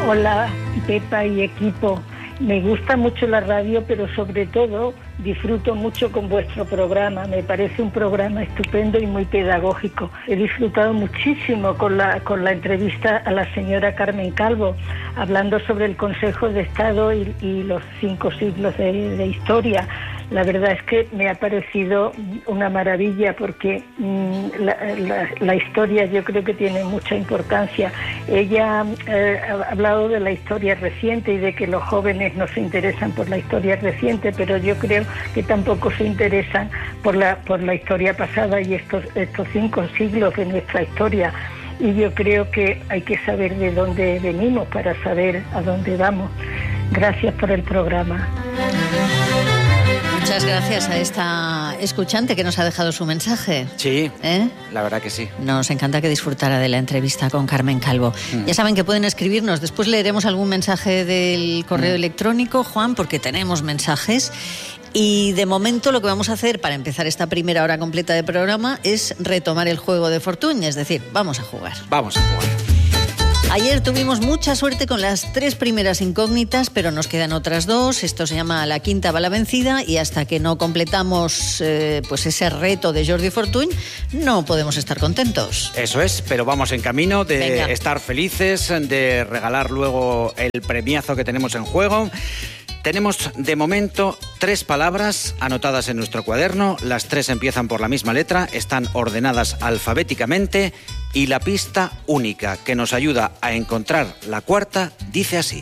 Hola, Pepa y equipo. Me gusta mucho la radio, pero sobre todo disfruto mucho con vuestro programa. Me parece un programa estupendo y muy pedagógico. He disfrutado muchísimo con la entrevista a la señora Carmen Calvo, hablando sobre el Consejo de Estado y los 5 siglos de historia. La verdad es que me ha parecido una maravilla porque la historia yo creo que tiene mucha importancia. Ella ha hablado de la historia reciente y de que los jóvenes no se interesan por la historia reciente, pero yo creo que tampoco se interesan por la historia pasada y estos 5 siglos de nuestra historia. Y yo creo que hay que saber de dónde venimos para saber a dónde vamos. Gracias por el programa. Muchas gracias a esta escuchante que nos ha dejado su mensaje. Sí, la verdad que sí. Nos encanta que disfrutara de la entrevista con Carmen Calvo. Ya saben que pueden escribirnos. Después leeremos algún mensaje del correo electrónico, Juan, porque tenemos mensajes. Y de momento lo que vamos a hacer para empezar esta primera hora completa de programa es retomar el juego de fortuna, es decir, vamos a jugar. Vamos a jugar. Ayer tuvimos mucha suerte con las 3 primeras incógnitas, pero nos quedan otras 2. Esto se llama La quinta va la vencida y hasta que no completamos pues ese reto de Jordi Fortuny no podemos estar contentos. Eso es, pero vamos en camino de estar felices, de regalar luego el premiazo que tenemos en juego. Tenemos de momento 3 palabras anotadas en nuestro cuaderno. Las 3 empiezan por la misma letra, están ordenadas alfabéticamente y la pista única que nos ayuda a encontrar la cuarta dice así.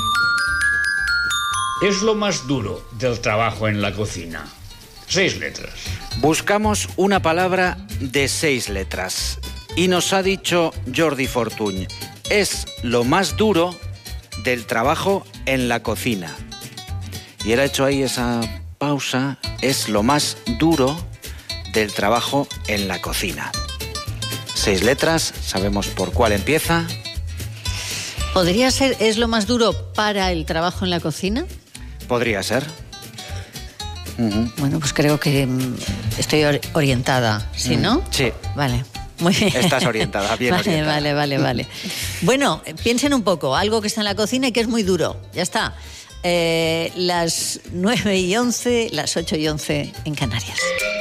Es lo más duro del trabajo en la cocina. 6 letras. Buscamos una palabra de 6 letras y nos ha dicho Jordi Fortuny. Es lo más duro del trabajo en la cocina. Y él ha hecho ahí esa pausa. Es lo más duro del trabajo en la cocina. 6 letras, sabemos por cuál empieza. ¿Podría ser es lo más duro para el trabajo en la cocina? Podría ser. Bueno, pues creo que estoy orientada, ¿sí, no? Sí. Vale. Muy bien. Estás orientada, bien orientada. Vale. Bueno, piensen un poco, algo que está en la cocina y que es muy duro. Ya está. Las 9:11, las 8:11 en Canarias.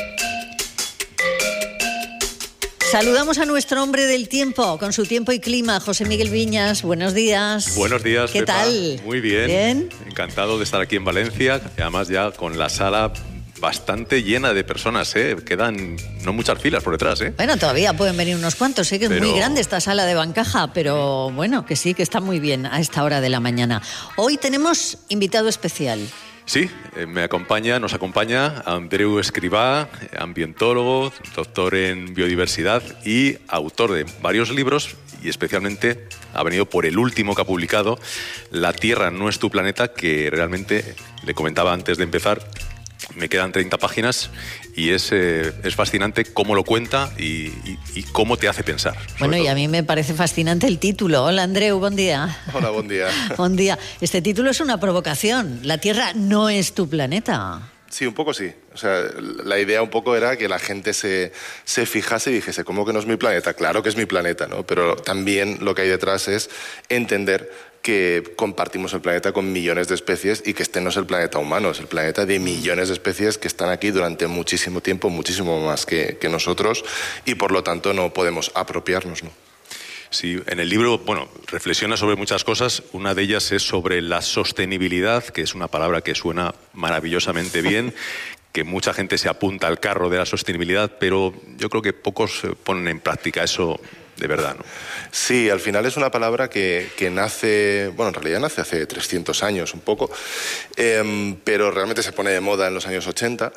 Saludamos a nuestro hombre del tiempo, con su tiempo y clima, José Miguel Viñas. Buenos días. Buenos días, ¿Qué Pepa? tal? Muy bien. ¿Bien? Encantado de estar aquí en Valencia, y además ya con la sala bastante llena de personas, ¿eh? Quedan no muchas filas por detrás, ¿eh? Bueno, todavía pueden venir unos cuantos, sé que es muy grande esta sala de Bancaja, pero bueno, que sí, que está muy bien a esta hora de la mañana. Hoy tenemos invitado especial. Sí, nos acompaña Andreu Escrivá, ambientólogo, doctor en biodiversidad y autor de varios libros, y especialmente ha venido por el último que ha publicado, La Tierra no es tu planeta, que realmente, le comentaba antes de empezar, me quedan 30 páginas y es fascinante cómo lo cuenta y cómo te hace pensar. Bueno, y a mí me parece fascinante el título. Hola, Andreu, buen día. Hola, buen día. Buen día. Este título es una provocación. La Tierra no es tu planeta. Sí, un poco sí. O sea, la idea un poco era que la gente se fijase y dijese, ¿cómo que no es mi planeta? Claro que es mi planeta, ¿no? Pero también lo que hay detrás es entender que compartimos el planeta con millones de especies y que este no es el planeta humano, es el planeta de millones de especies que están aquí durante muchísimo tiempo, muchísimo más que nosotros, y por lo tanto no podemos apropiarnos, ¿no? Sí, en el libro, bueno, reflexiona sobre muchas cosas. Una de ellas es sobre la sostenibilidad, que es una palabra que suena maravillosamente bien, que mucha gente se apunta al carro de la sostenibilidad, pero yo creo que pocos ponen en práctica eso de verdad, ¿no? Sí, al final es una palabra que nace, bueno, en realidad nace hace 300 años un poco, pero realmente se pone de moda en los años 80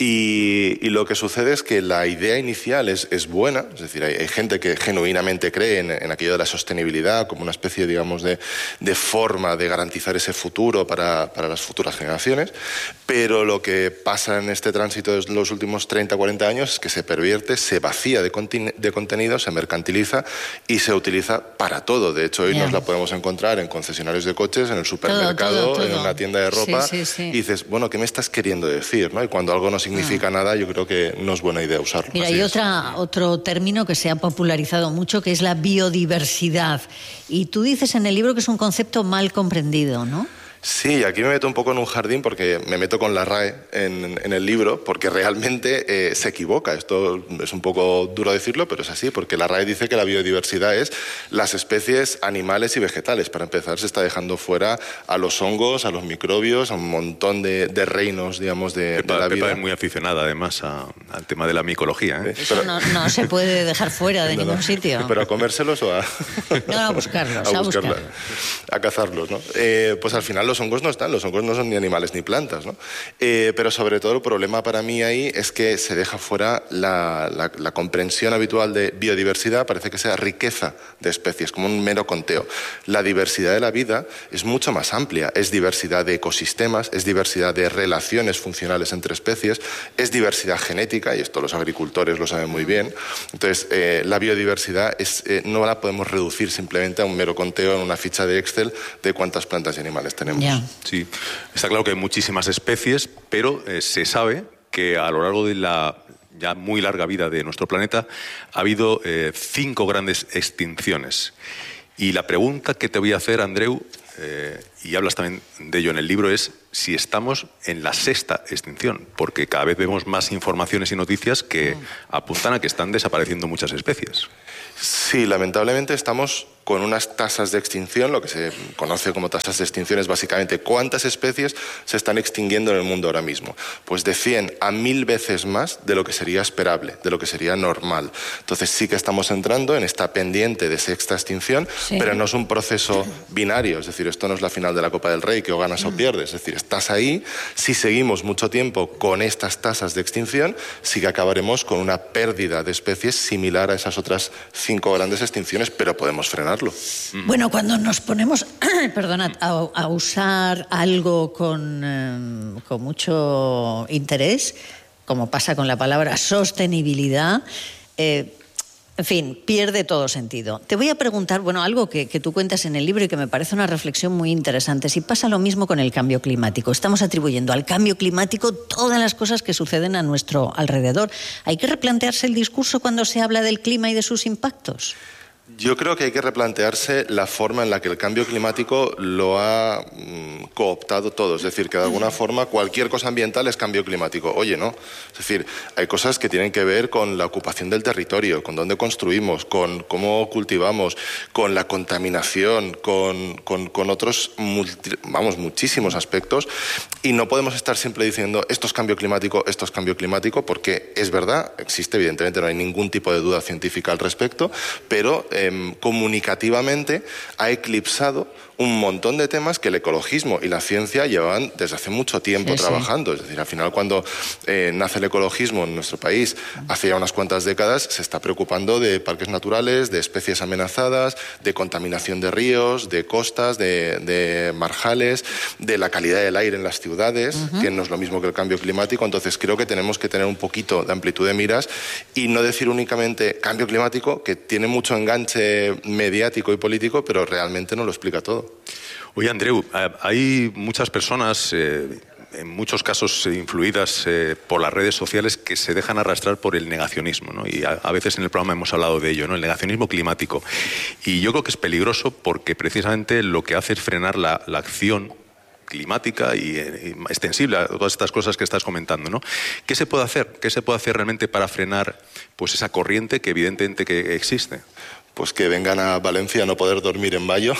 y lo que sucede es que la idea inicial es buena, es decir, hay gente que genuinamente cree en aquello de la sostenibilidad como una especie, digamos, de forma de garantizar ese futuro para las futuras generaciones, pero lo que pasa en este tránsito de los últimos 30, 40 años es que se pervierte, se vacía de contenido, se mercantiliza utiliza y se utiliza para todo. De hecho, hoy nos la podemos encontrar en concesionarios de coches, en el supermercado, todo. en una tienda de ropa, sí. y dices, bueno, ¿qué me estás queriendo decir? ¿No? Y cuando algo no significa nada, yo creo que no es buena idea usarlo. Mira, hay otro término que se ha popularizado mucho, que es la biodiversidad. Y tú dices en el libro que es un concepto mal comprendido, ¿no? Sí, aquí me meto un poco en un jardín porque me meto con la RAE en el libro, porque realmente se equivoca. Esto es un poco duro decirlo, pero es así, porque la RAE dice que la biodiversidad es las especies animales y vegetales. Para empezar, se está dejando fuera a los hongos, a los microbios, a un montón de reinos, digamos, de la vida. Pepa es muy aficionada, además, al tema de la micología, ¿eh? Eso no se puede dejar fuera de ningún sitio. ¿Pero a comérselos o a...? No, a buscarlos, a cazarlos, ¿no? Pues al final los hongos no están, los hongos no son ni animales ni plantas, ¿no? Pero sobre todo el problema para mí ahí es que se deja fuera la comprensión habitual de biodiversidad, parece que sea riqueza de especies, como un mero conteo. La diversidad de la vida es mucho más amplia, es diversidad de ecosistemas, es diversidad de relaciones funcionales entre especies, es diversidad genética, y esto los agricultores lo saben muy bien. Entonces, la biodiversidad no la podemos reducir simplemente a un mero conteo en una ficha de Excel de cuántas plantas y animales tenemos. Yeah. Sí, está claro que hay muchísimas especies, pero se sabe que a lo largo de la ya muy larga vida de nuestro planeta ha habido 5 grandes extinciones. Y la pregunta que te voy a hacer, Andreu, y hablas también de ello en el libro, es si estamos en la 6ª extinción, porque cada vez vemos más informaciones y noticias que apuntan a que están desapareciendo muchas especies. Sí, lamentablemente estamos con unas tasas de extinción, lo que se conoce como tasas de extinción es básicamente cuántas especies se están extinguiendo en el mundo ahora mismo. Pues de 100 a 1000 veces más de lo que sería esperable, de lo que sería normal. Entonces sí que estamos entrando en esta pendiente de 6ª extinción, pero no es un proceso binario, es decir, esto no es la final de la Copa del Rey, que o ganas o pierdes, es decir, estás ahí. Si seguimos mucho tiempo con estas tasas de extinción, sí que acabaremos con una pérdida de especies similar a esas otras 5 grandes extinciones, pero podemos frenarlo. Bueno, cuando nos ponemos a usar algo con mucho interés, como pasa con la palabra sostenibilidad, en fin, pierde todo sentido. Te voy a preguntar, bueno, algo que tú cuentas en el libro y que me parece una reflexión muy interesante. Si pasa lo mismo con el cambio climático. Estamos atribuyendo al cambio climático todas las cosas que suceden a nuestro alrededor. ¿Hay que replantearse el discurso cuando se habla del clima y de sus impactos? Yo creo que hay que replantearse la forma en la que el cambio climático lo ha cooptado todo. Es decir, que de alguna forma cualquier cosa ambiental es cambio climático. Oye, no. Es decir, hay cosas que tienen que ver con la ocupación del territorio, con dónde construimos, con cómo cultivamos, con la contaminación, con otros, muchísimos aspectos. Y no podemos estar siempre diciendo esto es cambio climático, porque es verdad, existe, evidentemente no hay ningún tipo de duda científica al respecto, pero comunicativamente ha eclipsado un montón de temas que el ecologismo y la ciencia llevaban desde hace mucho tiempo trabajando. Es decir, al final cuando nace el ecologismo en nuestro país, hace ya unas cuantas décadas, se está preocupando de parques naturales, de especies amenazadas, de contaminación de ríos, de costas, de marjales, de la calidad del aire en las ciudades, que no es lo mismo que el cambio climático. Entonces creo que tenemos que tener un poquito de amplitud de miras y no decir únicamente cambio climático, que tiene mucho enganche mediático y político, pero realmente no lo explica todo. Oye, Andreu, hay muchas personas, en muchos casos influidas por las redes sociales, que se dejan arrastrar por el negacionismo, ¿no? Y a veces en el programa hemos hablado de ello, ¿no? El negacionismo climático. Y yo creo que es peligroso porque precisamente lo que hace es frenar la acción climática y extensible a todas estas cosas que estás comentando, ¿no? ¿Qué se puede hacer? ¿Qué se puede hacer realmente para frenar pues esa corriente que evidentemente que existe? Pues que vengan a Valencia a no poder dormir en mayo.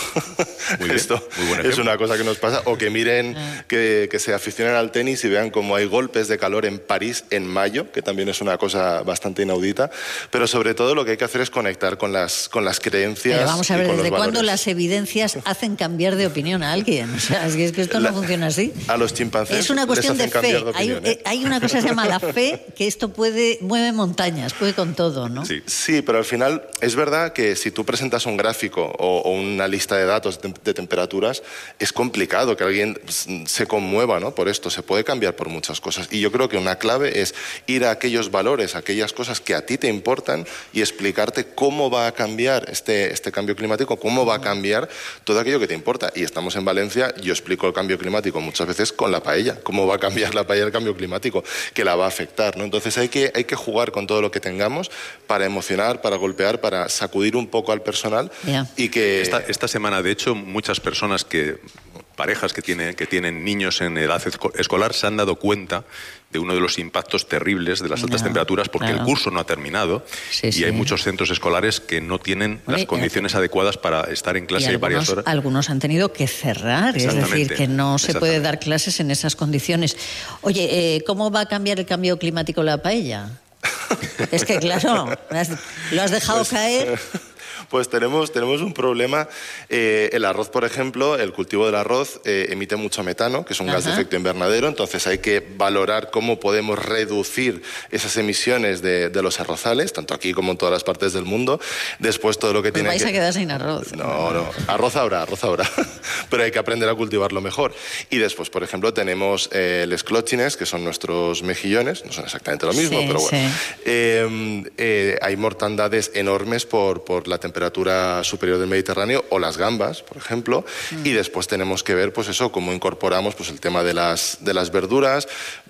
Esto es una cosa que nos pasa. O que miren, que se aficionen al tenis y vean cómo hay golpes de calor en París en mayo, que también es una cosa bastante inaudita. Pero sobre todo lo que hay que hacer es conectar con las creencias. Pero vamos a ver, ¿desde cuándo valores. las evidencias hacen cambiar de opinión a alguien? O sea, es que esto no funciona así. A los chimpancés es una cuestión les hacen de fe. cambiar de opinión, Hay una cosa que se llama la fe, que esto mueve montañas, puede con todo, ¿no? Sí, pero al final es verdad que si tú presentas un gráfico o una lista de datos de temperaturas, es complicado que alguien se conmueva, ¿no? Por esto. Se puede cambiar por muchas cosas. Y yo creo que una clave es ir a aquellos valores, a aquellas cosas que a ti te importan y explicarte cómo va a cambiar este cambio climático, cómo va a cambiar todo aquello que te importa. Y estamos en Valencia, yo explico el cambio climático muchas veces con la paella, cómo va a cambiar la paella el cambio climático, que la va a afectar, ¿no? Entonces hay que jugar con todo lo que tengamos para emocionar, para golpear, para sacudir un poco al personal. Y que... Esta semana, de hecho, muchas personas parejas que tienen niños en edad escolar se han dado cuenta de uno de los impactos terribles de las altas temperaturas, porque el curso no ha terminado y hay muchos centros escolares que no tienen las condiciones adecuadas para estar en clase varias horas. Algunos han tenido que cerrar, es decir, que no se puede dar clases en esas condiciones. Oye, ¿cómo va a cambiar el cambio climático la paella? Es que claro, lo has dejado caer. Pues tenemos un problema. El arroz, por ejemplo, el cultivo del arroz emite mucho metano, que es un gas de efecto invernadero, entonces hay que valorar cómo podemos reducir esas emisiones de los arrozales, tanto aquí como en todas las partes del mundo. Después todo lo que tiene vais a quedar sin arroz. No. Arroz habrá. Pero hay que aprender a cultivarlo mejor. Y después, por ejemplo, tenemos les clóchines, que son nuestros mejillones, no son exactamente lo mismo, pero bueno. Hay mortandades enormes por la temperatura superior del Mediterráneo, o las gambas, por ejemplo, y después tenemos que ver, pues eso, cómo incorporamos pues el tema de las verduras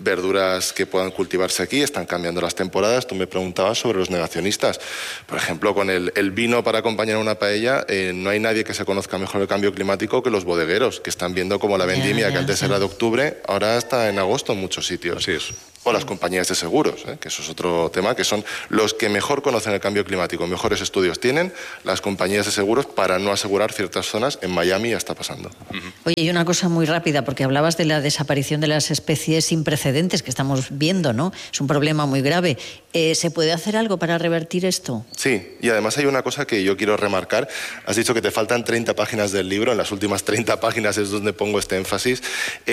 que puedan cultivarse aquí. Están cambiando las temporadas. Tú me preguntabas sobre los negacionistas. Por ejemplo, con el vino para acompañar una paella, no hay nadie que se conozca mejor el cambio climático que los bodegueros, que están viendo como la vendimia, que antes era de octubre, ahora está en agosto en muchos sitios. Así es. O las compañías de seguros, que eso es otro tema, que son los que mejor conocen el cambio climático, mejores estudios tienen las compañías de seguros para no asegurar ciertas zonas. En Miami ya está pasando. Oye, y una cosa muy rápida, porque hablabas de la desaparición de las especies sin precedentes que estamos viendo, ¿no? Es un problema muy grave. ¿Se puede hacer algo para revertir esto? Sí, y además hay una cosa que yo quiero remarcar. Has dicho que te faltan 30 páginas del libro. En las últimas 30 páginas es donde pongo este énfasis.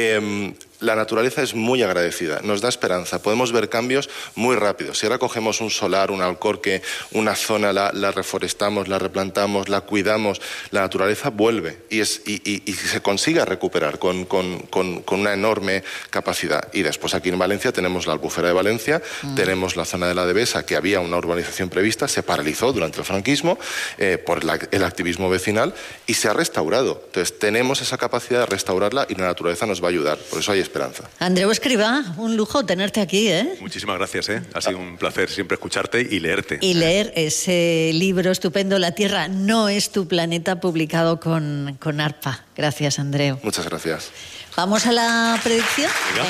La naturaleza es muy agradecida, nos da esperanza, podemos ver cambios muy rápidos. Si ahora cogemos un solar, un alcorque, una zona, la reforestamos, la replantamos, la cuidamos, la naturaleza vuelve y se consigue recuperar con una enorme capacidad. Y después aquí en Valencia tenemos la Albufera de Valencia, tenemos la zona de la Devesa, que había una urbanización prevista, se paralizó durante el franquismo por el activismo vecinal y se ha restaurado. Entonces tenemos esa capacidad de restaurarla y la naturaleza nos va a ayudar. Por eso hay esperanza. Andreu Escrivá, un lujo tenerte aquí, ¿eh? Muchísimas gracias, ¿eh? Ha sido un placer siempre escucharte y leerte. Y leer ese libro estupendo, La Tierra no es tu planeta, publicado con ARPA. Gracias, Andreu. Muchas gracias. ¿Vamos a la predicción? Venga.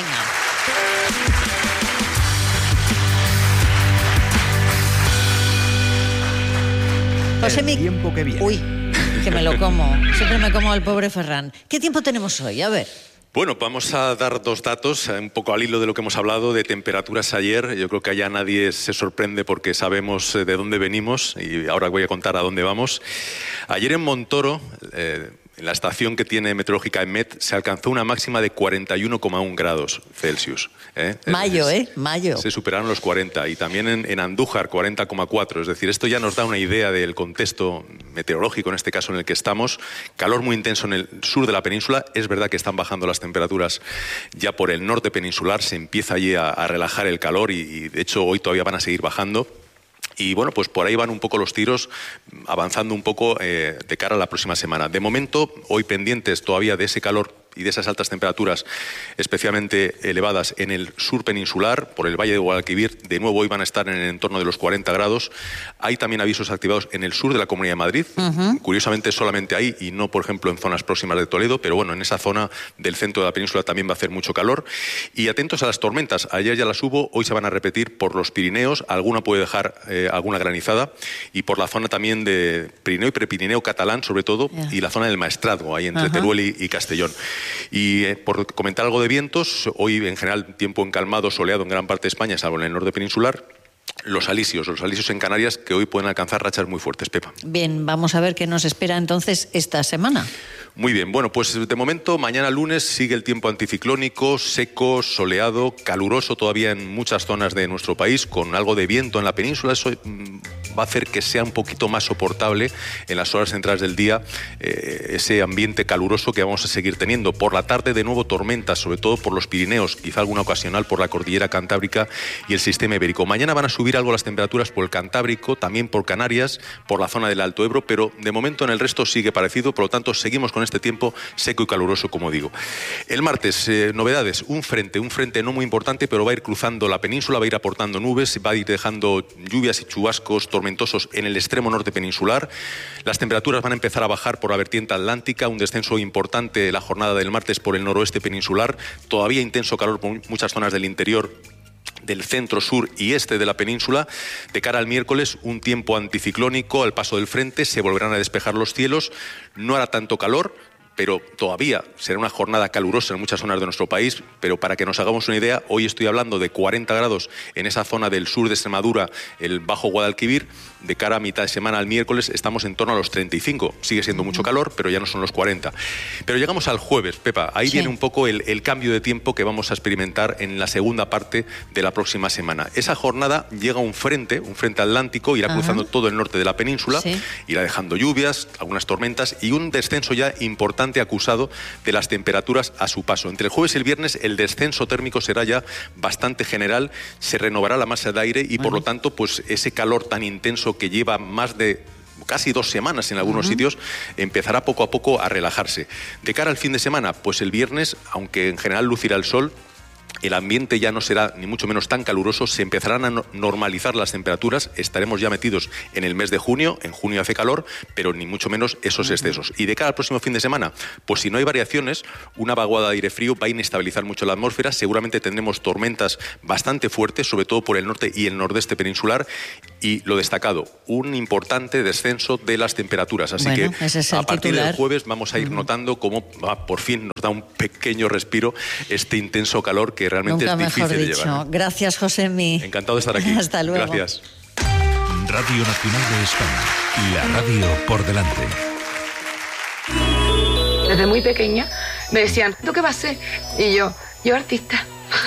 El tiempo que viene. Uy, que me lo como. Siempre me como al pobre Ferran. ¿Qué tiempo tenemos hoy? A ver. Bueno, vamos a dar dos datos, un poco al hilo de lo que hemos hablado de temperaturas ayer. Yo creo que allá nadie se sorprende porque sabemos de dónde venimos y ahora voy a contar a dónde vamos. Ayer en Montoro, en la estación que tiene meteorológica EMET, se alcanzó una máxima de 41,1 grados Celsius. Mayo, Mayo. Se superaron los 40. Y también en Andújar, 40,4. Es decir, esto ya nos da una idea del contexto meteorológico, en este caso en el que estamos. Calor muy intenso en el sur de la península. Es verdad que están bajando las temperaturas ya por el norte peninsular. Se empieza allí a relajar el calor y de hecho hoy todavía van a seguir bajando. Y bueno, pues por ahí van un poco los tiros, avanzando un poco de cara a la próxima semana. De momento, hoy pendientes todavía de ese calor y de esas altas temperaturas especialmente elevadas en el sur peninsular, por el Valle de Guadalquivir. De nuevo hoy van a estar en el entorno de los 40 grados. Hay también avisos activados en el sur de la Comunidad de Madrid, curiosamente solamente ahí y no, por ejemplo, en zonas próximas de Toledo, pero bueno, en esa zona del centro de la península también va a hacer mucho calor. Y atentos a las tormentas. Ayer ya las hubo, hoy se van a repetir por los Pirineos, alguna puede dejar alguna granizada, y por la zona también de Pirineo y Prepirineo catalán, sobre todo, y la zona del Maestrazgo, ahí entre Teruel y Castellón. Y por comentar algo de vientos, hoy en general tiempo encalmado, soleado en gran parte de España, salvo en el norte peninsular. Los alisios en Canarias, que hoy pueden alcanzar rachas muy fuertes, Pepa. Bien, vamos a ver qué nos espera entonces esta semana. Muy bien, bueno, pues de momento mañana lunes sigue el tiempo anticiclónico, seco, soleado, caluroso todavía en muchas zonas de nuestro país, con algo de viento en la península. Eso va a hacer que sea un poquito más soportable en las horas centrales del día ese ambiente caluroso que vamos a seguir teniendo. Por la tarde, de nuevo, tormentas, sobre todo por los Pirineos, quizá alguna ocasional por la cordillera Cantábrica y el sistema ibérico. Mañana van a subir algo las temperaturas por el Cantábrico, también por Canarias, por la zona del Alto Ebro, pero de momento en el resto sigue parecido, por lo tanto seguimos con este tiempo seco y caluroso, como digo. El martes, novedades, un frente no muy importante, pero va a ir cruzando la península, va a ir aportando nubes, va a ir dejando lluvias y chubascos tormentosos en el extremo norte peninsular. Las temperaturas van a empezar a bajar por la vertiente atlántica, un descenso importante la jornada del martes por el noroeste peninsular, todavía intenso calor por muchas zonas del interior, del centro, sur y este de la península. De cara al miércoles, un tiempo anticiclónico al paso del frente, se volverán a despejar los cielos, no hará tanto calor, pero todavía será una jornada calurosa en muchas zonas de nuestro país, pero para que nos hagamos una idea, hoy estoy hablando de 40 grados en esa zona del sur de Extremadura, el Bajo Guadalquivir. De cara a mitad de semana, al miércoles, estamos en torno a los 35. Sigue siendo mucho calor, pero ya no son los 40. Pero llegamos al jueves, Pepa. Ahí viene un poco el cambio de tiempo que vamos a experimentar en la segunda parte de la próxima semana. Esa jornada llega un frente atlántico, irá cruzando todo el norte de la península, irá dejando lluvias, algunas tormentas y un descenso ya importante acusado de las temperaturas a su paso. Entre el jueves y el viernes el descenso térmico será ya bastante general, se renovará la masa de aire y por lo tanto pues ese calor tan intenso que lleva más de casi 2 semanas en algunos sitios, empezará poco a poco a relajarse. De cara al fin de semana, pues el viernes, aunque en general lucirá el sol, el ambiente ya no será ni mucho menos tan caluroso, se empezarán a normalizar las temperaturas, estaremos ya metidos en el mes de junio, en junio hace calor, pero ni mucho menos esos excesos. Y de cara al próximo fin de semana, pues si no hay variaciones, una vaguada de aire frío va a inestabilizar mucho la atmósfera, seguramente tendremos tormentas bastante fuertes, sobre todo por el norte y el nordeste peninsular, y lo destacado, un importante descenso de las temperaturas. Así que a partir del jueves vamos a ir notando cómo por fin nos da un pequeño respiro este intenso calor que realmente nunca es difícil de llevar. Gracias, Josemi. Encantado de estar aquí. Hasta luego. Gracias. Radio Nacional de España. La radio por delante. Desde muy pequeña me decían, ¿tú qué vas a ser? Y yo artista.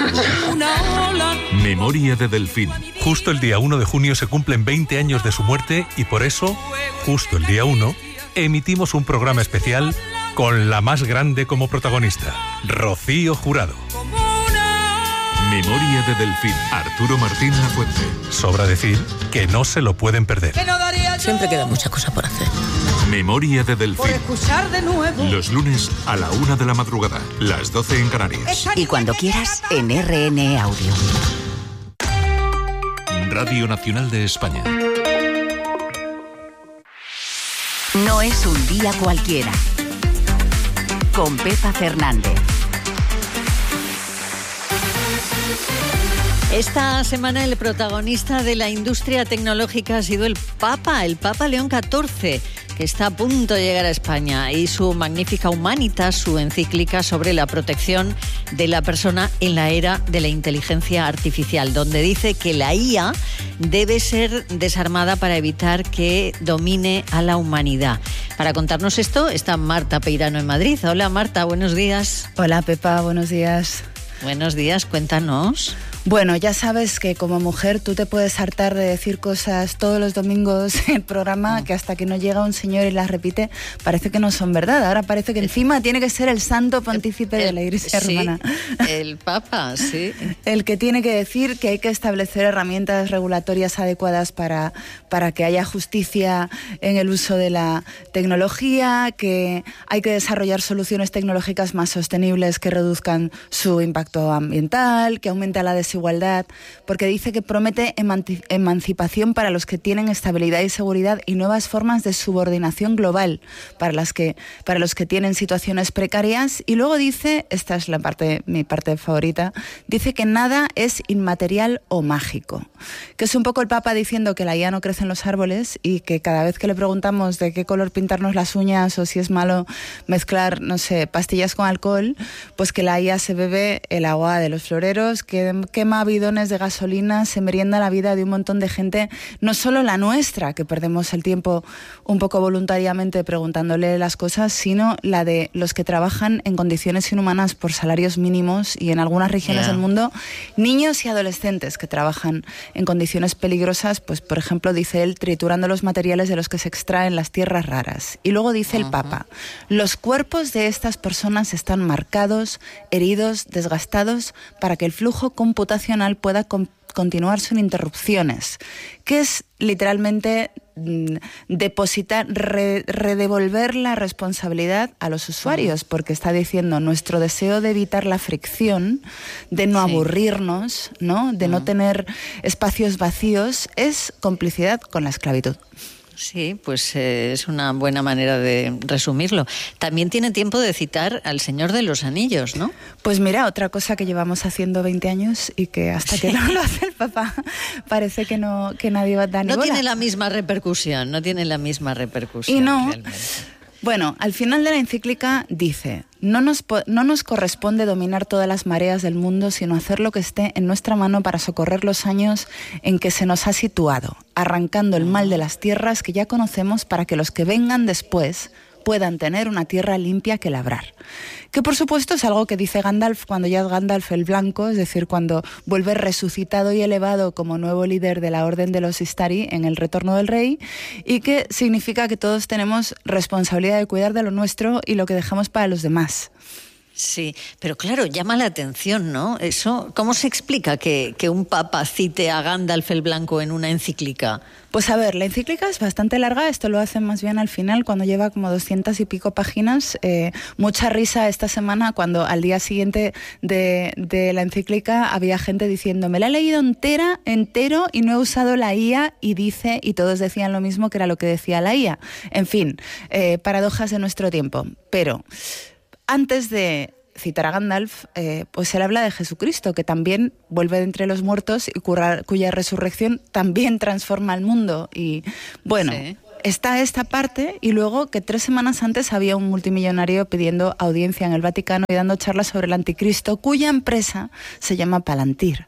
Memoria de Delfín. Justo el día 1 de junio se cumplen 20 años de su muerte y por eso, justo el día 1, emitimos un programa especial con la más grande como protagonista, Rocío Jurado. Memoria de Delfín. Arturo Martín Lafuente. Sobra decir que no se lo pueden perder. Siempre quedan muchas cosas por hacer. Memoria de Delfín. Por escuchar de nuevo. Los lunes a la 1 de la madrugada, las 12 en Canarias. Y cuando quieras, en RN Audio. Radio Nacional de España. No es un día cualquiera. Con Pepa Fernández. Esta semana el protagonista de la industria tecnológica ha sido el Papa León XIV, que está a punto de llegar a España, y su Magnifica Humanitas, su encíclica sobre la protección de la persona en la era de la inteligencia artificial, donde dice que la IA debe ser desarmada para evitar que domine a la humanidad. Para contarnos esto está Marta Peirano en Madrid. Hola Marta, buenos días. Hola Pepa, buenos días. Buenos días, cuéntanos. Bueno, ya sabes que como mujer tú te puedes hartar de decir cosas todos los domingos en el programa que hasta que no llega un señor y las repite parece que no son verdad. Ahora parece que encima tiene que ser el santo pontífipe de la Iglesia romana. El Papa, sí. El que tiene que decir que hay que establecer herramientas regulatorias adecuadas para que haya justicia en el uso de la tecnología, que hay que desarrollar soluciones tecnológicas más sostenibles que reduzcan su impacto ambiental, que aumenta la desigualdad, porque dice que promete emancipación para los que tienen estabilidad y seguridad y nuevas formas de subordinación global para los que tienen situaciones precarias. Y luego dice, esta es mi parte favorita, dice que nada es inmaterial o mágico, que es un poco el Papa diciendo que la IA no crece en los árboles y que cada vez que le preguntamos de qué color pintarnos las uñas o si es malo mezclar, no sé, pastillas con alcohol, pues que la IA se bebe el agua de los floreros, que quema bidones de gasolina, se merienda la vida de un montón de gente, no solo la nuestra, que perdemos el tiempo un poco voluntariamente preguntándole las cosas, sino la de los que trabajan en condiciones inhumanas por salarios mínimos y en algunas regiones del mundo, niños y adolescentes que trabajan en condiciones peligrosas, pues por ejemplo, dice él, triturando los materiales de los que se extraen las tierras raras. Y luego dice el Papa, los cuerpos de estas personas están marcados, heridos, desgastados, para que el flujo computacional pueda continuar sin interrupciones, que es literalmente depositar, redevolver la responsabilidad a los usuarios, porque está diciendo nuestro deseo de evitar la fricción, de no aburrirnos, ¿no? De no tener espacios vacíos, es complicidad con la esclavitud. Sí, pues es una buena manera de resumirlo. También tiene tiempo de citar al Señor de los Anillos, ¿no? Pues mira, otra cosa que llevamos haciendo 20 años y que hasta que no lo hace el Papa parece que nadie va a dar ni bola. No tiene la misma repercusión. Y no... Realmente. Bueno, al final de la encíclica dice, no nos corresponde dominar todas las mareas del mundo, sino hacer lo que esté en nuestra mano para socorrer los años en que se nos ha situado, arrancando el mal de las tierras que ya conocemos para que los que vengan después puedan tener una tierra limpia que labrar. Que por supuesto es algo que dice Gandalf cuando ya es Gandalf el Blanco, es decir, cuando vuelve resucitado y elevado como nuevo líder de la Orden de los Istari en el Retorno del Rey, y que significa que todos tenemos responsabilidad de cuidar de lo nuestro y lo que dejamos para los demás. Sí, pero claro, llama la atención, ¿no? Eso, ¿cómo se explica que un papa cite a Gandalf el Blanco en una encíclica? Pues a ver, la encíclica es bastante larga, esto lo hacen más bien al final, cuando lleva como 200 y pico páginas. Mucha risa esta semana cuando al día siguiente de la encíclica había gente diciendo, me la he leído entero y no he usado la IA, y todos decían lo mismo, que era lo que decía la IA. En fin, paradojas de nuestro tiempo. Pero antes de citar a Gandalf, pues él habla de Jesucristo, que también vuelve de entre los muertos y cuya resurrección también transforma el mundo. Y bueno, está esta parte, y luego que 3 semanas antes había un multimillonario pidiendo audiencia en el Vaticano y dando charlas sobre el anticristo, cuya empresa se llama Palantir.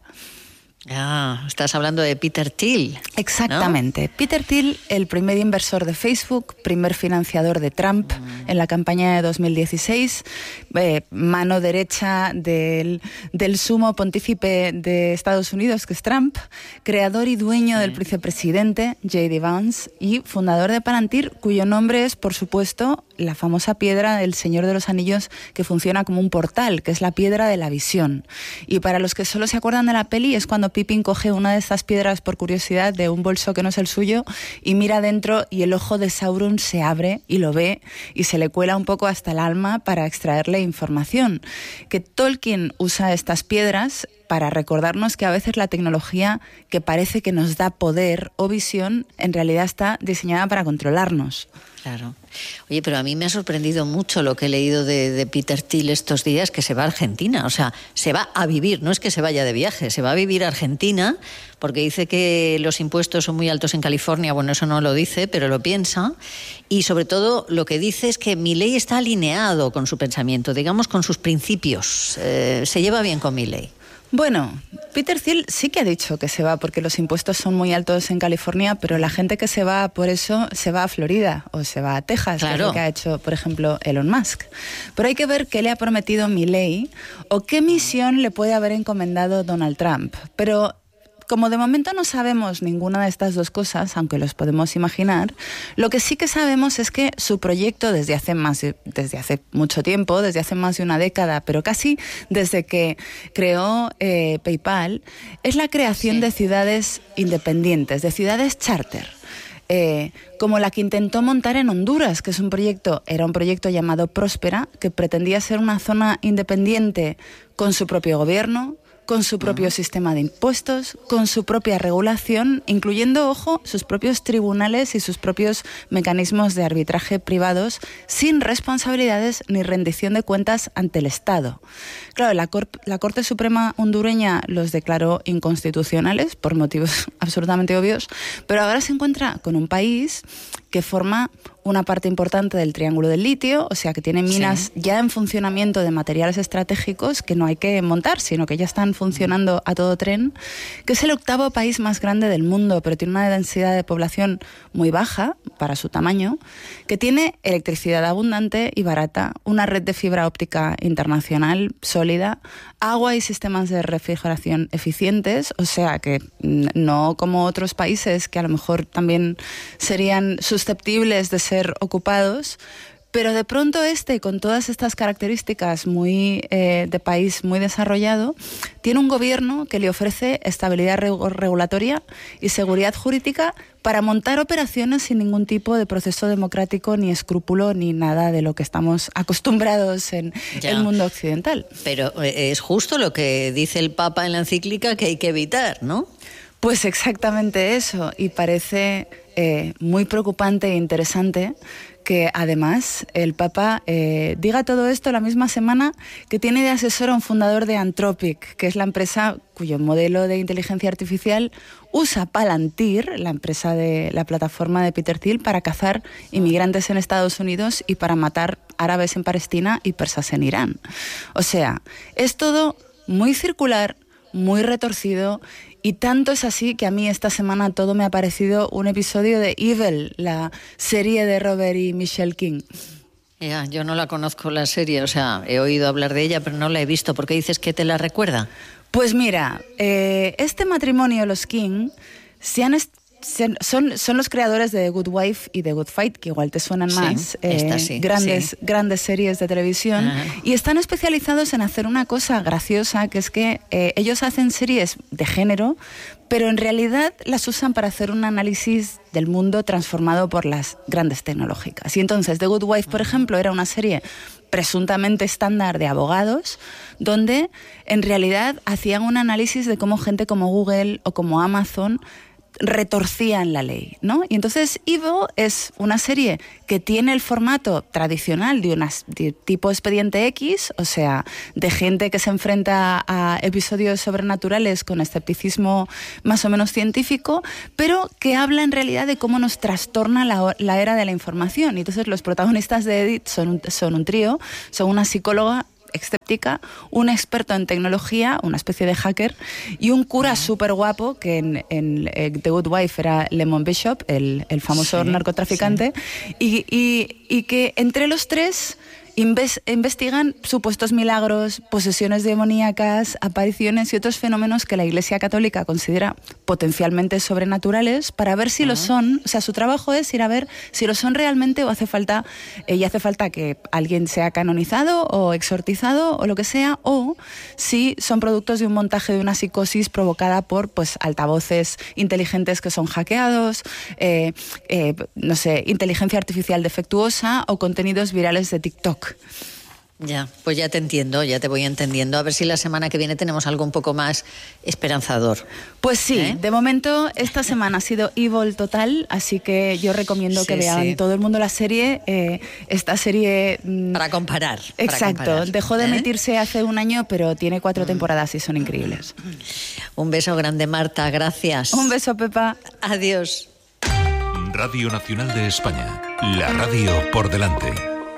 Ah, estás hablando de Peter Thiel. Exactamente. ¿No? Peter Thiel, el primer inversor de Facebook, primer financiador de Trump en la campaña de 2016, mano derecha del sumo pontífice de Estados Unidos, que es Trump, creador y dueño del vicepresidente J.D. Vance y fundador de Palantir, cuyo nombre es, por supuesto, la famosa piedra del Señor de los Anillos, que funciona como un portal, que es la piedra de la visión. Y para los que solo se acuerdan de la peli, es cuando Pippin coge una de estas piedras por curiosidad de un bolso que no es el suyo y mira dentro, y el ojo de Sauron se abre y lo ve y se le cuela un poco hasta el alma para extraerle información. Que Tolkien usa estas piedras para recordarnos que a veces la tecnología que parece que nos da poder o visión, en realidad está diseñada para controlarnos. Claro. Oye, pero a mí me ha sorprendido mucho lo que he leído de Peter Thiel estos días, que se va a Argentina. O sea, se va a vivir, no es que se vaya de viaje, se va a vivir a Argentina, porque dice que los impuestos son muy altos en California. Bueno, eso no lo dice, pero lo piensa. Y sobre todo lo que dice es que Milei está alineado con su pensamiento, digamos, con sus principios. Se lleva bien con Milei. Bueno, Peter Thiel sí que ha dicho que se va porque los impuestos son muy altos en California, pero la gente que se va por eso se va a Florida o se va a Texas, claro, que es lo que ha hecho, por ejemplo, Elon Musk. Pero hay que ver qué le ha prometido Milei o qué misión le puede haber encomendado Donald Trump. Pero como de momento no sabemos ninguna de estas dos cosas, aunque los podemos imaginar, lo que sí que sabemos es que su proyecto desde hace mucho tiempo, desde hace más de una década, pero casi desde que creó PayPal, es la creación de ciudades independientes, de ciudades charter. Como la que intentó montar en Honduras, que era un proyecto llamado Próspera, que pretendía ser una zona independiente con su propio gobierno, con su propio sistema de impuestos, con su propia regulación, incluyendo, ojo, sus propios tribunales y sus propios mecanismos de arbitraje privados, sin responsabilidades ni rendición de cuentas ante el Estado. Claro, la Corte Suprema hondureña los declaró inconstitucionales por motivos absolutamente obvios, pero ahora se encuentra con un país que forma una parte importante del Triángulo del Litio, o sea que tiene minas ya en funcionamiento de materiales estratégicos que no hay que montar, sino que ya están funcionando a todo tren, que es el 8º país más grande del mundo, pero tiene una densidad de población muy baja para su tamaño, que tiene electricidad abundante y barata, una red de fibra óptica internacional sólida, agua y sistemas de refrigeración eficientes, o sea que no como otros países que a lo mejor también serían susceptibles de ser ocupados, pero de pronto con todas estas características de país muy desarrollado, tiene un gobierno que le ofrece estabilidad regulatoria y seguridad jurídica para montar operaciones sin ningún tipo de proceso democrático, ni escrúpulo, ni nada de lo que estamos acostumbrados en el mundo occidental. Pero es justo lo que dice el Papa en la encíclica que hay que evitar, ¿no? Pues exactamente eso, y parece muy preocupante e interesante que además el Papa diga todo esto la misma semana que tiene de asesor a un fundador de Anthropic, que es la empresa cuyo modelo de inteligencia artificial usa Palantir, la empresa de la plataforma de Peter Thiel, para cazar inmigrantes en Estados Unidos y para matar árabes en Palestina y persas en Irán. O sea, es todo muy circular, muy retorcido. Y tanto es así que a mí esta semana todo me ha parecido un episodio de Evil, la serie de Robert y Michelle King. Ya, yo no la conozco la serie, o sea, he oído hablar de ella, pero no la he visto. ¿Por qué dices que te la recuerda? Pues mira, este matrimonio, los King, son los creadores de The Good Wife y The Good Fight, que igual te suenan más, grandes series de televisión. Y están especializados en hacer una cosa graciosa, que es que ellos hacen series de género, pero en realidad las usan para hacer un análisis del mundo transformado por las grandes tecnológicas. Y entonces The Good Wife, por ejemplo, era una serie presuntamente estándar de abogados, donde en realidad hacían un análisis de cómo gente como Google o como Amazon retorcían la ley, ¿no? Y entonces Evil es una serie que tiene el formato tradicional de tipo Expediente X, o sea, de gente que se enfrenta a episodios sobrenaturales con escepticismo más o menos científico, pero que habla en realidad de cómo nos trastorna la era de la información. Y entonces los protagonistas de Edith son un trío, son una psicóloga escéptica, un experto en tecnología, una especie de hacker, y un cura súper guapo que en The Good Wife era Lemon Bishop, el famoso narcotraficante, y que entre los tres investigan supuestos milagros, posesiones demoníacas, apariciones y otros fenómenos que la Iglesia Católica considera potencialmente sobrenaturales, para ver si lo son. O sea, su trabajo es ir a ver si lo son realmente, o hace falta que alguien sea canonizado o exorcizado o lo que sea, o si son productos de un montaje de una psicosis provocada por altavoces inteligentes que son hackeados, no sé, inteligencia artificial defectuosa o contenidos virales de TikTok. Ya, pues ya te entiendo, ya te voy entendiendo. A ver si la semana que viene tenemos algo un poco más esperanzador. Pues sí, de momento esta semana ha sido Evil total, así que yo recomiendo que vean todo el mundo la serie. Esta serie... Para comparar. Exacto, dejó de emitirse hace un año, pero tiene 4 temporadas y son increíbles. Un beso grande, Marta, gracias. Un beso, Pepa. Adiós. Radio Nacional de España, la radio por delante.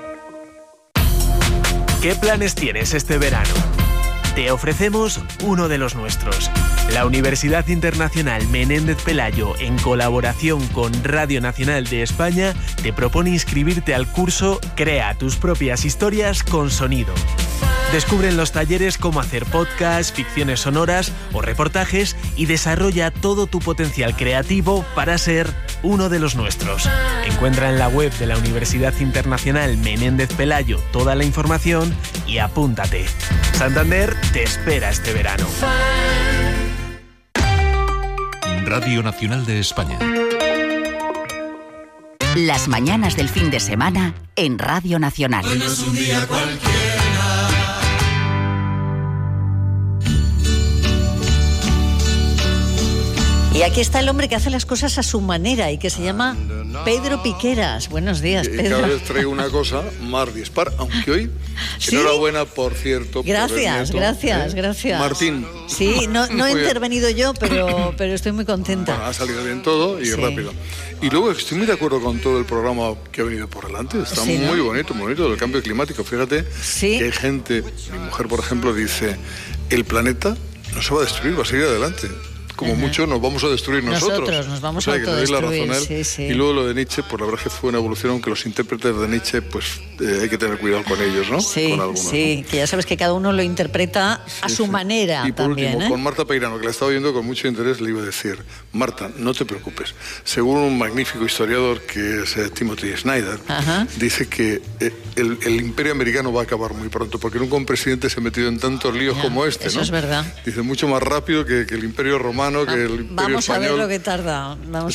¿Qué planes tienes este verano? Te ofrecemos uno de los nuestros. La Universidad Internacional Menéndez Pelayo, en colaboración con Radio Nacional de España, te propone inscribirte al curso Crea tus propias historias con sonido. Descubre en los talleres cómo hacer podcasts, ficciones sonoras o reportajes y desarrolla todo tu potencial creativo para ser uno de los nuestros. Encuentra en la web de la Universidad Internacional Menéndez Pelayo toda la información y apúntate. Santander te espera este verano. Radio Nacional de España. Las mañanas del fin de semana en Radio Nacional. Hoy no es un día cualquiera. Y aquí está el hombre que hace las cosas a su manera y que se llama Pedro Piqueras. Buenos días, Pedro. Cada vez traigo una cosa más dispar, aunque hoy, ¿sí? Enhorabuena, por cierto. Gracias, por gracias. Martín. Sí, no he intervenido yo, pero estoy muy contenta. Bueno, ha salido bien todo y rápido. Y luego estoy muy de acuerdo con todo el programa que ha venido por delante. Está muy bonito, del cambio climático. Fíjate que hay gente, mi mujer, por ejemplo, dice, el planeta no se va a destruir, va a seguir adelante. Como mucho nos vamos a destruir nosotros. Nos vamos a autodestruir. Que le doy la razón a él. Sí. Y luego lo de Nietzsche, pues la verdad es que fue una evolución, aunque los intérpretes de Nietzsche, pues hay que tener cuidado con ellos, ¿no? Sí, con algunos, sí, ¿no? Que ya sabes que cada uno lo interpreta a su manera. Y por también, último, con Marta Peirano, que la estaba viendo con mucho interés, le iba a decir, Marta, no te preocupes. Según un magnífico historiador que es Timothy Snyder, dice que el imperio americano va a acabar muy pronto, porque nunca un presidente se ha metido en tantos líos como este, eso ¿no? es verdad. Dice, mucho más rápido que el imperio romano, que el imperio Vamos a ver lo que tarda,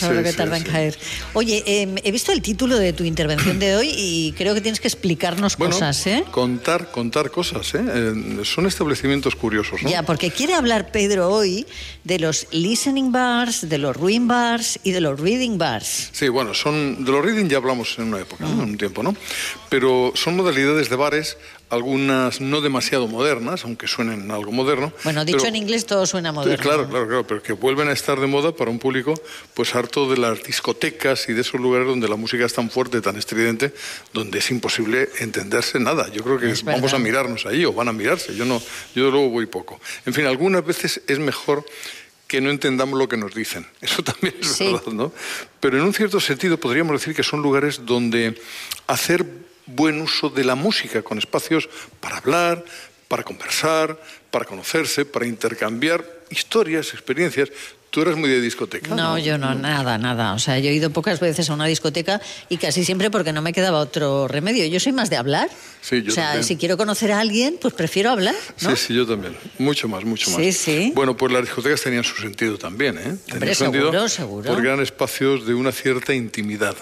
en caer. Oye, he visto el título de tu intervención de hoy y creo que tienes que explicarnos cosas, ¿eh? Contar cosas, ¿eh? Son establecimientos curiosos, ¿no? Ya, porque quiere hablar Pedro hoy de los listening bars, de los reading bars y de los reading bars. Sí, bueno, de los reading ya hablamos en una época, ¿no? En un tiempo, ¿no? Pero son modalidades de bares, algunas no demasiado modernas, aunque suenen algo moderno. Bueno, dicho en inglés todo suena moderno. Claro, pero que vuelven a estar de moda para un público pues harto de las discotecas y de esos lugares donde la música es tan fuerte, tan estridente, donde es imposible entenderse nada. Yo creo que vamos a mirarnos allí o van a mirarse. Yo luego voy poco. En fin, algunas veces es mejor que no entendamos lo que nos dicen. Eso también es verdad, ¿no? Pero en un cierto sentido podríamos decir que son lugares donde hacer buen uso de la música, con espacios para hablar, para conversar, para conocerse, para intercambiar historias, experiencias. ¿Tú eras muy de discoteca? No, yo no, nada. O sea, yo he ido pocas veces a una discoteca y casi siempre porque no me quedaba otro remedio. Yo soy más de hablar. Sí, yo también. Si quiero conocer a alguien, pues prefiero hablar, ¿no? Sí, yo también. Mucho más. Sí. Bueno, pues las discotecas tenían su sentido también, ¿eh? Hombre, seguro. Porque eran espacios de una cierta intimidad,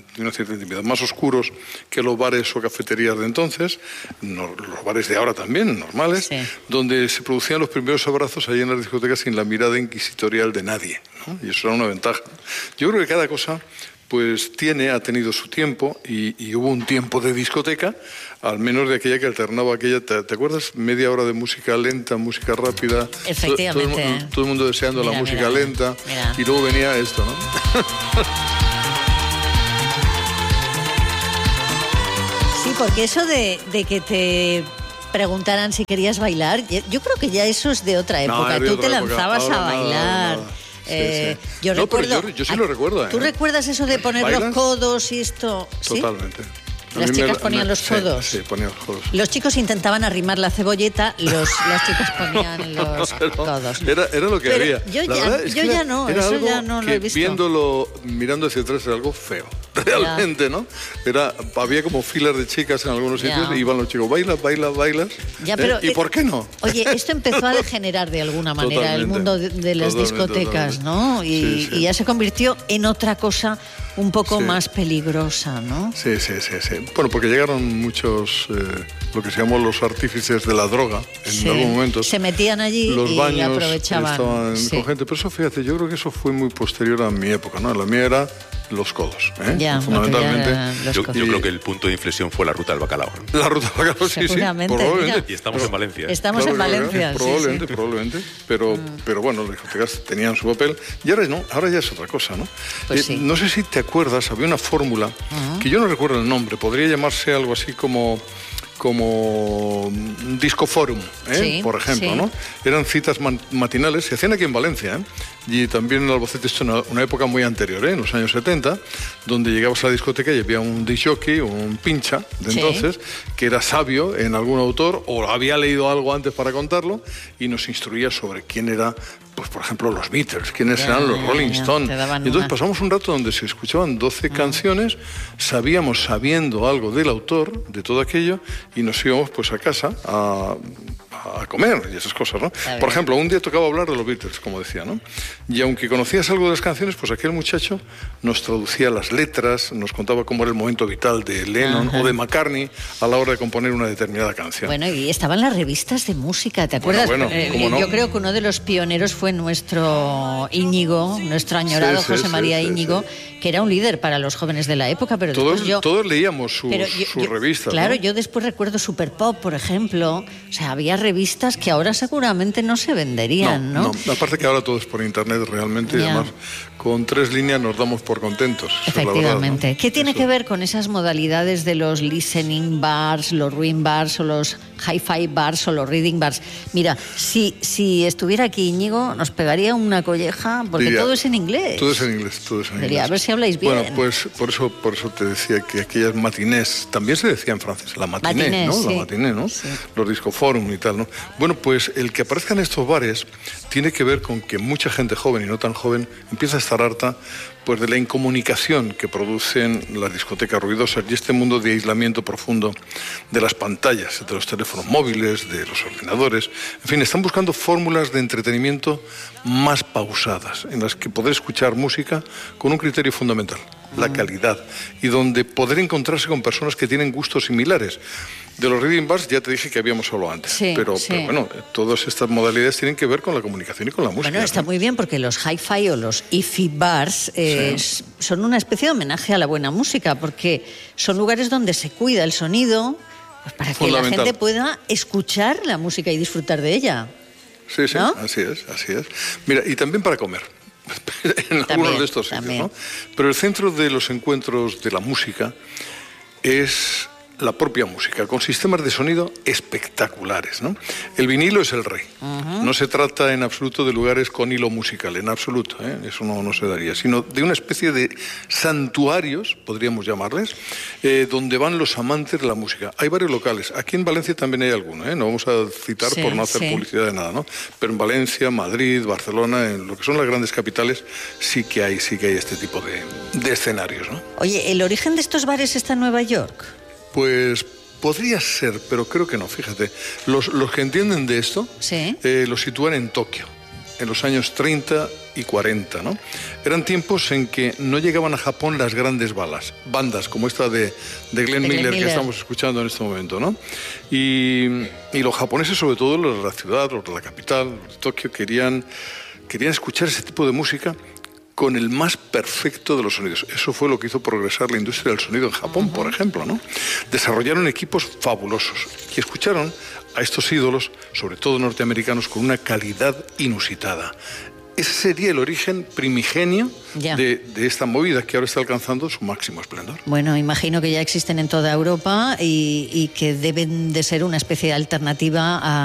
más oscuros que los bares o cafeterías de entonces, los bares de ahora también, normales, donde se producían los primeros abrazos allí en las discotecas sin la mirada inquisitorial de nadie, ¿no? Y eso era una ventaja. Yo creo que cada cosa pues ha tenido su tiempo y hubo un tiempo de discoteca, al menos de aquella que alternaba ¿te acuerdas? Media hora de música lenta, música rápida. Efectivamente. Todo el mundo deseando la música lenta. Y luego venía esto, ¿no? Sí, porque eso de que te preguntaran si querías bailar, yo creo que ya eso es de otra época. Tú te lanzabas a bailar. Yo recuerdo. Yo sí lo recuerdo. ¿Tú recuerdas eso de poner los codos y esto? Totalmente. Las chicas ponían los codos. Sí, ponían los codos. Los chicos intentaban arrimar la cebolleta, las chicas ponían los codos. Era lo que había. Yo ya no lo he visto. Mirando hacia atrás era algo feo. Realmente, ¿no? Había como filas de chicas en algunos sitios y iban los chicos, bailas. ¿Y por qué no? Oye, esto empezó a degenerar de alguna manera el mundo de las discotecas, ¿no? Y ya se convirtió en otra cosa un poco más peligrosa, ¿no? Sí. Bueno, porque llegaron muchos, lo que se llamó los artífices de la droga, en algún momento. Se metían allí los baños y aprovechaban. Estaban con gente, pero eso, fíjate, yo creo que eso fue muy posterior a mi época, ¿no? La mía era los codos, fundamentalmente. Yo creo que el punto de inflexión fue la ruta del bacalao. La ruta del bacalao, sí, probablemente. Y estamos en Valencia. Estamos en Valencia, probablemente. Pero bueno, las discotecas tenían su papel. Y ahora ya es otra cosa, ¿no? Pues no sé si te acuerdas, había una fórmula, que yo no recuerdo el nombre, podría llamarse algo así como Disco Forum, por ejemplo, ¿no? Eran citas matinales, se hacían aquí en Valencia, y también en Albacete, esto en una época muy anterior, en los años 70, donde llegabas a la discoteca y había un disc jockey, un pincha de entonces, que era sabio en algún autor o había leído algo antes para contarlo y nos instruía sobre quién era, pues por ejemplo, los Beatles, quiénes eran los Rolling Stones. Y entonces pasamos un rato donde se escuchaban 12 canciones, sabiendo algo del autor, de todo aquello, y nos íbamos pues a casa a a comer y esas cosas, ¿no? Por ejemplo, un día tocaba hablar de los Beatles, como decía, ¿no? Y aunque conocías algo de las canciones, pues aquel muchacho nos traducía las letras, nos contaba cómo era el momento vital de Lennon o de McCartney a la hora de componer una determinada canción. Bueno, y estaban las revistas de música, ¿te acuerdas? Bueno, ¿cómo no? Yo creo que uno de los pioneros fue nuestro Íñigo, nuestro añorado José María Íñigo, que era un líder para los jóvenes de la época, pero todos leíamos sus revistas. Claro, ¿no? yo después recuerdo Super Pop, por ejemplo. O sea, había revistas que ahora seguramente no se venderían, ¿no? No, aparte que ahora todo es por internet realmente, y además con 3 líneas nos damos por contentos. Efectivamente. Es la verdad, ¿no? ¿Qué tiene que ver con esas modalidades de los listening bars, los reading bars o los hi-fi bars o los reading bars? Mira, si estuviera aquí Íñigo, nos pegaría una colleja, porque diría, todo es en inglés. Todo es en inglés, todo es en inglés. Diría, a ver si habláis bien. Bueno, pues por eso te decía que aquellas matinés, también se decía en francés, la matiné, ¿no? Sí. La matiné, ¿no? Sí. Los discoforum y tal, ¿no? Bueno, pues el que aparezcan estos bares tiene que ver con que mucha gente joven y no tan joven empieza a estar harta pues de la incomunicación que producen las discotecas ruidosas y este mundo de aislamiento profundo de las pantallas, de los teléfonos móviles, de los ordenadores. En fin, están buscando fórmulas de entretenimiento más pausadas, en las que poder escuchar música con un criterio fundamental, la calidad, y donde poder encontrarse con personas que tienen gustos similares. De los reading bars ya te dije que habíamos hablado antes, pero bueno, todas estas modalidades tienen que ver con la comunicación y con la música. Bueno, está muy bien porque los hi-fi o los hi-fi bars son una especie de homenaje a la buena música, porque son lugares donde se cuida el sonido, pues para que la gente pueda escuchar la música y disfrutar de ella. Sí, ¿no? Así es. Mira, y también para comer. En algunos de estos sitios, ¿no? Pero el centro de los encuentros de la música es la propia música, con sistemas de sonido espectaculares, ¿no? El vinilo es el rey. No se trata en absoluto de lugares con hilo musical, en absoluto, eso no se daría, sino de una especie de santuarios, podríamos llamarles, donde van los amantes de la música. Hay varios locales, aquí en Valencia también hay alguno, no vamos a citar por no hacer publicidad de nada, ¿no? Pero en Valencia, Madrid, Barcelona, en lo que son las grandes capitales, sí que hay este tipo de escenarios, ¿no? Oye, ¿el origen de estos bares está en Nueva York? Pues podría ser, pero creo que no, fíjate. Los que entienden de esto lo sitúan en Tokio, en los años 30 y 40, ¿no? Eran tiempos en que no llegaban a Japón las grandes bandas como esta de Glenn Miller que estamos escuchando en este momento, ¿no? Y los japoneses, sobre todo los de la ciudad, los de la capital, los de Tokio, querían escuchar ese tipo de música con el más perfecto de los sonidos. Eso fue lo que hizo progresar la industria del sonido en Japón, por ejemplo, ¿no? Desarrollaron equipos fabulosos y escucharon a estos ídolos, sobre todo norteamericanos, con una calidad inusitada. Ese sería el origen primigenio de esta movida que ahora está alcanzando su máximo esplendor. Bueno, imagino que ya existen en toda Europa y que deben de ser una especie de alternativa a